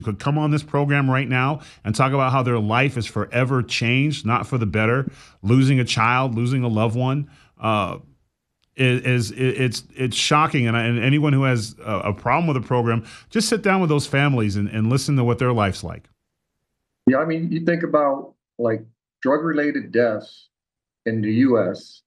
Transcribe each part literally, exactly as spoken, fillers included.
could come on this program right now and talk about how their life is forever changed, not for the better, losing a child, losing a loved one, uh, is, is it's it's shocking. And, I, and anyone who has a, a problem with the program, just sit down with those families and, and listen to what their life's like. Yeah, I mean, you think about like drug-related deaths in the U S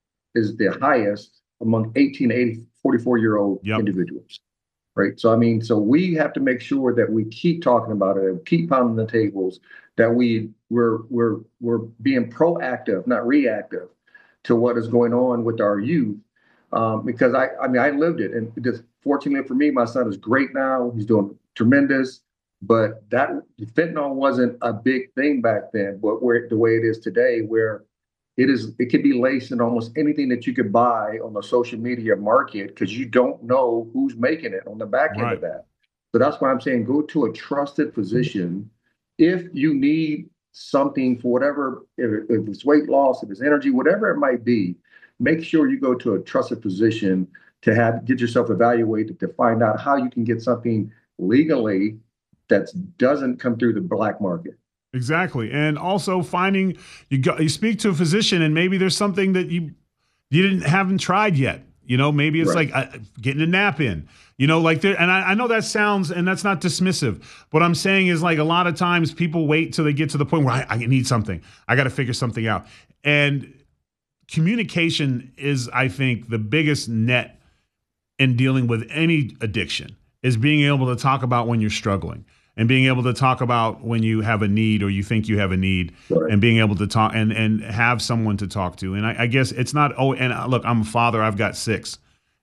is the highest among eighteen to eighty, forty-four-year-old Yep. individuals, right? So, I mean, so we have to make sure that we keep talking about it, keep pounding the tables, that we we're we're we're being proactive, not reactive, to what is going on with our youth. Um, because I, I mean, I lived it, and just fortunately for me, my son is great now. He's doing tremendous. But that fentanyl wasn't a big thing back then, but where the way it is today, where it is, it could be laced in almost anything that you could buy on the social media market because you don't know who's making it on the back end of Right. that. So that's why I'm saying go to a trusted physician if you need something for whatever, if, if it's weight loss, if it's energy, whatever it might be. Make sure you go to a trusted physician to have get yourself evaluated to find out how you can get something legally that doesn't come through the black market. Exactly. And also finding you go, you speak to a physician and maybe there's something that you you didn't haven't tried yet. You know, maybe it's Right. like uh, getting a nap in. You know, like there, and I, I know that sounds, and that's not dismissive. What I'm saying is, like, a lot of times people wait till they get to the point where I, I need something. I got to figure something out. And communication is, I think, the biggest net in dealing with any addiction is being able to talk about when you're struggling and being able to talk about when you have a need or you think you have a need Right. and being able to talk and, and have someone to talk to. And I, I guess it's not, oh, and uh, look, I'm a father, I've got six.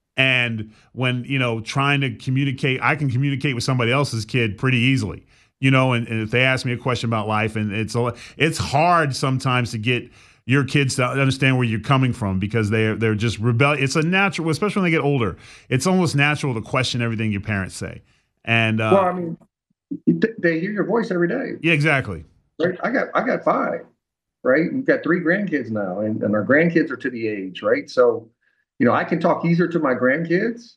And when, you know, trying to communicate, I can communicate with somebody else's kid pretty easily, you know, and, and if they ask me a question about life, and it's, it's hard sometimes to get your kids to understand where you're coming from because they're, they're just rebellious. It's a natural, especially when they get older, it's almost natural to question everything your parents say. And, Well, uh, I mean, they hear your voice every day. yeah, exactly. Right. I got I got five, right? We've got three grandkids now, and, and our grandkids are to the age, right? So, you know, I can talk easier to my grandkids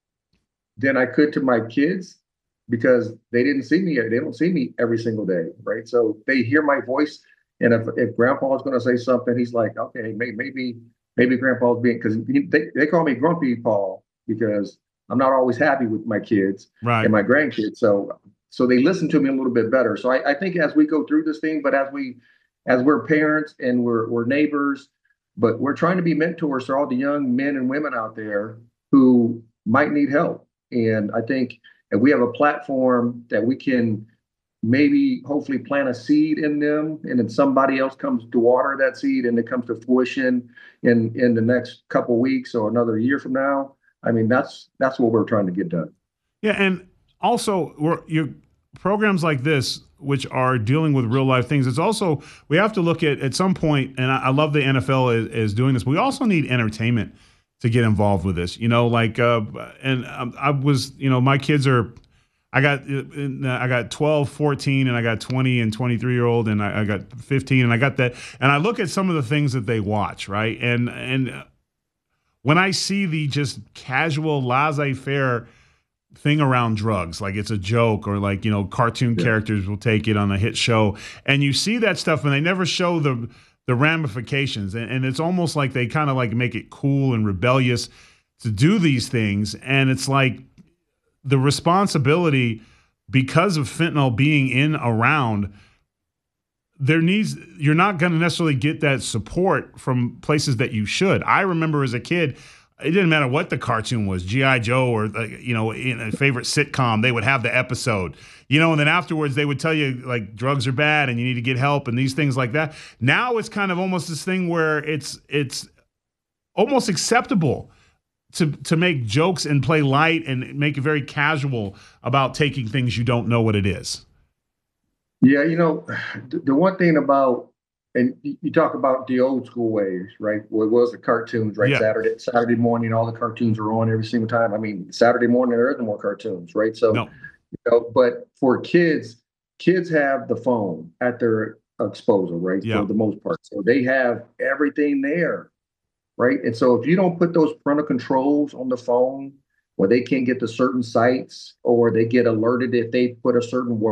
than I could to my kids because they didn't see me, they don't see me every single day, right? So they hear my voice. And if, if grandpa is going to say something, he's like, okay, maybe, maybe, maybe grandpa's being, because they, they call me Grumpy Paul because I'm not always happy with my kids and Right. my grandkids. So, so they listen to me a little bit better. So I, I think as we go through this thing, but as we, as we're parents and we're, we're neighbors, but we're trying to be mentors to all the young men and women out there who might need help. And I think if we have a platform that we can maybe hopefully plant a seed in them and then somebody else comes to water that seed and it comes to fruition in in the next couple of weeks or another year from now. I mean, that's that's what we're trying to get done. Yeah, and also we're your programs like this, which are dealing with real life things. It's also we have to look at at some point, and I, I love the N F L is, is doing this. But we also need entertainment to get involved with this. You know, like uh, and um, I was, you know, my kids are. I got I got twelve, fourteen, and I got twenty and twenty-three year old, and I, I got fifteen, and I got that. And I look at some of the things that they watch, right? And and when I see the just casual laissez-faire thing around drugs, like it's a joke, or like, you know, cartoon Yeah. characters will take it on a hit show, and you see that stuff and they never show the the ramifications, and, and it's almost like they kind of like make it cool and rebellious to do these things. And it's like the responsibility, because of fentanyl being in around, there needs you're not going to necessarily get that support from places that you should. I remember as a kid, it didn't matter what the cartoon was, G I. Joe, or uh, you know, in a favorite sitcom, they would have the episode, you know, and then afterwards they would tell you like drugs are bad and you need to get help and these things like that. Now it's kind of almost this thing where it's it's almost acceptable to to make jokes and play light and make it very casual about taking things you don't know what it is. Yeah, you know, the, the one thing about and you you talk about the old school ways, right? What was the cartoons, right? Yeah. Saturday, Saturday morning, all the cartoons are on every single time. I mean, Saturday morning there isn't more cartoons, right? So, No. you know, but for kids, kids have the phone at their disposal, right? Yeah. For the most part. So they have everything there, right? And so if you don't put those parental controls on the phone, where they can't get to certain sites, or they get alerted if they put a certain